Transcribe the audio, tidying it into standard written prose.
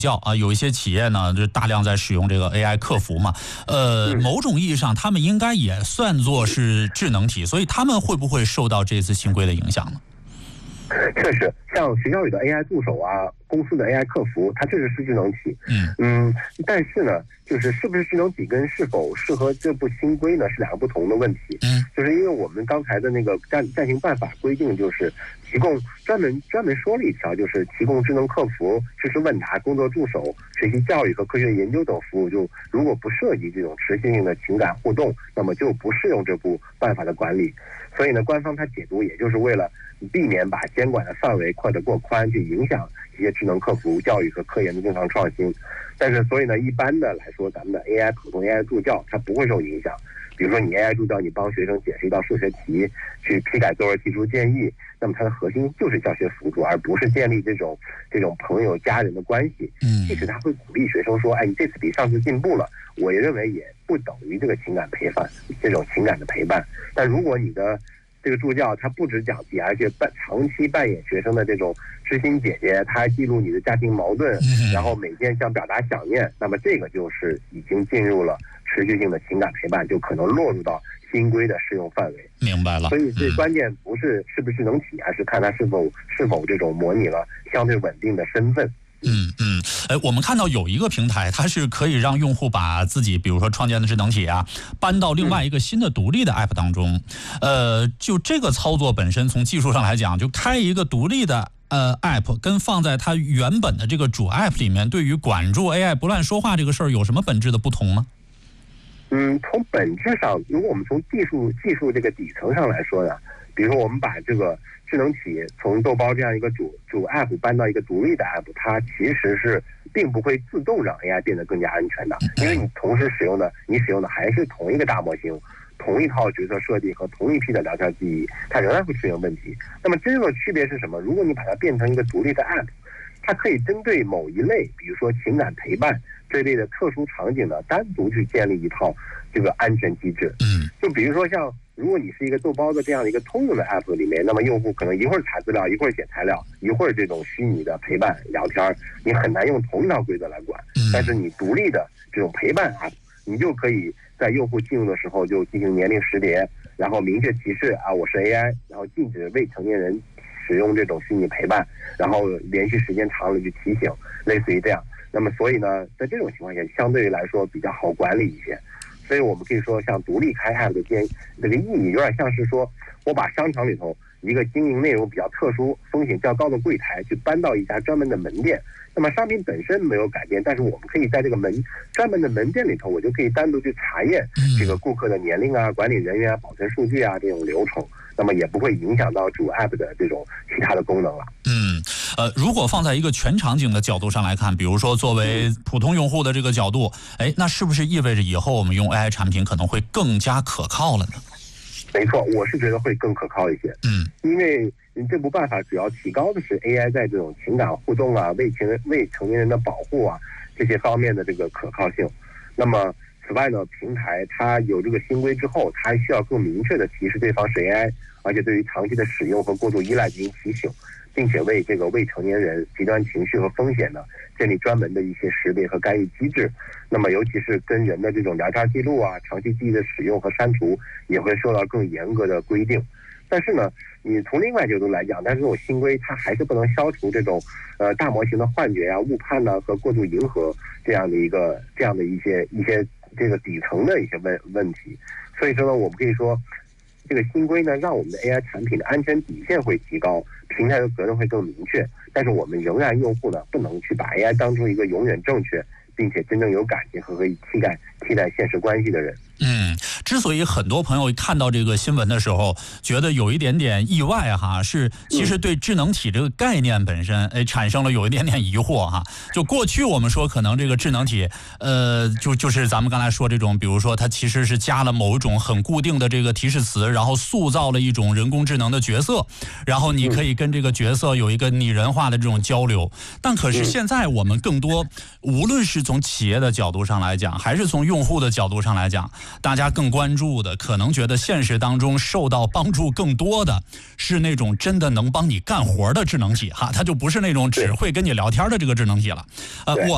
有一些企业呢，就大量在使用这个 AI 客服嘛，某种意义上，他们应该也算作是智能体，所以他们会不会受到这次新规的影响呢？ 确实，像学校里的 AI 助手啊，公司的 AI 客服，它确实是智能体。但是呢，就是是不是智能体跟是否适合这部新规呢，是两个不同的问题。就是因为我们刚才的那个暂行办法规定，就是提供专门说了一条，就是提供智能客服、知识问答、工作助手、学习教育和科学研究等服务，就如果不涉及这种持续性的情感互动，那么就不适用这部办法的管理。所以呢，官方它解读也就是为了避免把监管的范围扩得过宽，去影响一些智能客服教育和科研的正常创新。但是，所以呢，一般的来说，咱们的 普通 AI 助教它不会受影响。比如说，你 AI 助教，你帮学生解释一道数学题，去批改作文提出建议，那么它的核心就是教学辅助，而不是建立这种朋友家人的关系。即使他会鼓励学生说，你这次比上次进步了，我也认为也不等于这个情感陪伴，这种情感的陪伴。但如果你的这个助教他不只讲题，而且长期扮演学生的这种知心姐姐，他还记录你的家庭矛盾，然后每天向表达想念，那么这个就是已经进入了持续性的情感陪伴，就可能落入到新规的适用范围。 明白了。 所以最关键不是是不是智能体，而是看它是否这种模拟了相对稳定的身份。 我们看到有一个平台，它是可以让用户把自己比如说创建的智能体啊搬到另外一个新的独立的 app 当中。就这个操作本身从技术上来讲，就开一个独立的app 跟放在它原本的这个主 app 里面，对于管住 AI 不乱说话这个事儿有什么本质的不同吗？ 从本质上，如果我们从技术这个底层上来说呢，比如说我们把这个智能体从豆包这样一个主 app 搬到一个独立的 app， 它其实是并不会自动让 AI 变得更加安全的，因为你同时使用的还是同一个大模型，同一套角色设计和同一批的聊天记忆，它仍然会出现问题。那么真正的区别是什么？如果你把它变成一个独立的 app， 它可以针对某一类，比如说情感陪伴这类的特殊场景呢，单独去建立一套这个安全机制。就比如说像如果你是一个豆包的这样的一个通用的 app 里面，那么用户可能一会儿查资料，一会儿写材料，一会儿这种虚拟的陪伴聊天，你很难用同一套规则来管。但是你独立的这种陪伴 app， 你就可以在用户进入的时候就进行年龄识别，然后明确提示我是 AI， 然后禁止未成年人使用这种虚拟陪伴，然后连续时间长了就提醒，类似于这样。那么所以呢，在这种情况下相对来说比较好管理一些。所以我们可以说，像独立开 app 的这个意义，有点像是说我把商场里头一个经营内容比较特殊、风险较高的柜台去搬到一家专门的门店。那么商品本身没有改变，但是我们可以在这个专门的门店里头，我就可以单独去查验这个顾客的年龄啊、管理人员啊、保存数据啊这种流程，那么也不会影响到主 app 的这种其他的功能了。 如果放在一个全场景的角度上来看，比如说作为普通用户的这个角度，那是不是意味着以后我们用 AI 产品可能会更加可靠了呢？ 没错，我是觉得会更可靠一些。因为这部办法主要提高的是 AI 在这种情感互动啊、未成年人的保护啊这些方面的这个可靠性。那么此外呢，平台它有这个新规之后，它还需要更明确的提示对方是 AI， 而且对于长期的使用和过度依赖进行提醒，并且为这个未成年人极端情绪和风险呢建立专门的一些识别和干预机制。那么尤其是跟人的这种聊天记录啊、长期记忆的使用和删除也会受到更严格的规定。但是呢，你从另外角度来讲，但是这种新规它还是不能消除这种大模型的幻觉啊、误判呢和过度迎合这样的一些这个底层的一些问题。所以说呢，我们可以说这个新规呢，让我们的 AI 产品的安全底线会提高，平台的责任会更明确。但是我们仍然用户呢，不能去把 AI 当成一个永远正确并且真正有感情和可以替代现实关系的人。 之所以很多朋友看到这个新闻的时候觉得有一点点意外是其实对智能体这个概念本身产生了有一点点疑惑就过去我们说可能这个智能体就是咱们刚才说这种，比如说它其实是加了某一种很固定的这个提示词，然后塑造了一种人工智能的角色，然后你可以跟这个角色有一个拟人化的这种交流。但可是现在我们更多无论是从企业的角度上来讲，还是从用户的角度上来讲，大家更关注的可能觉得现实当中受到帮助更多的是那种真的能帮你干活的智能体它就不是那种只会跟你聊天的这个智能体了。